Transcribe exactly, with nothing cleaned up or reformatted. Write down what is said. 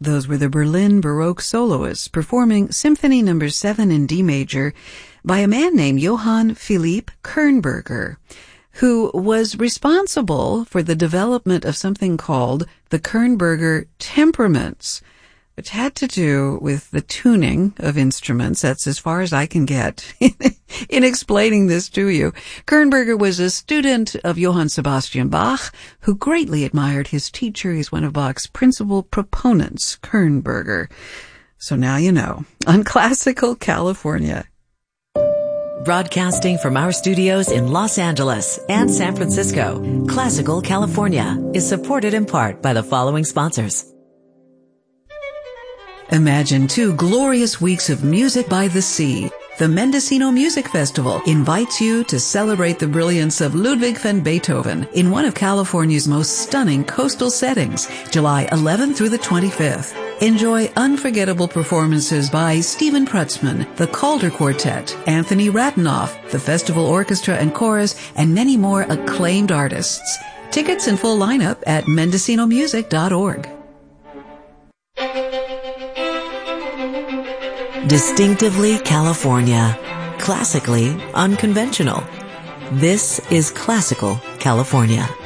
Those were the Berlin Baroque soloists performing Symphony Number seven in D major by a man named Johann Philipp Kernberger, who was responsible for the development of something called the Kernberger temperaments, which had to do with the tuning of instruments. That's as far as I can get in explaining this to you. Kernberger was a student of Johann Sebastian Bach, who greatly admired his teacher. He's one of Bach's principal proponents, Kernberger. So now you know. On Classical California. Broadcasting from our studios in Los Angeles and San Francisco, Classical California is supported in part by the following sponsors. Imagine two glorious weeks of music by the sea. The Mendocino Music Festival invites you to celebrate the brilliance of Ludwig van Beethoven in one of California's most stunning coastal settings, July eleventh through the twenty-fifth. Enjoy unforgettable performances by Stephen Prutzman, the Calder Quartet, Anthony Ratanoff, the Festival Orchestra and Chorus, and many more acclaimed artists. Tickets and full lineup at mendocino music dot org. Distinctively California, classically unconventional. This is Classical California.